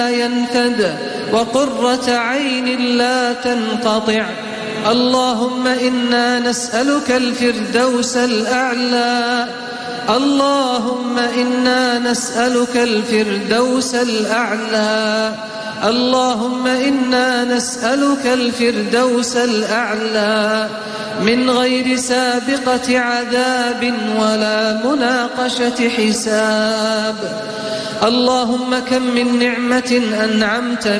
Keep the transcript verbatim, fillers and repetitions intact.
ينفد وقرة عين لا تنقطع. اللهم إنا نسألك الفردوس الأعلى اللهم إنا نسألك الفردوس الأعلى اللهم إنا نسألك الفردوس الأعلى من غير سابقة عذاب ولا مناقشة حساب. اللهم كم من نعمة أنعمت